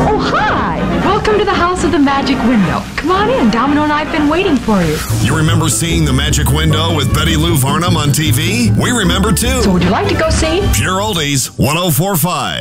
Oh, hi! Welcome to the House of the Magic Window. Come on in. Domino and I have been waiting for you. You remember seeing The Magic Window with Betty Lou Varnum on TV? We remember too. So would you like to go see? Pure Oldies 104.5.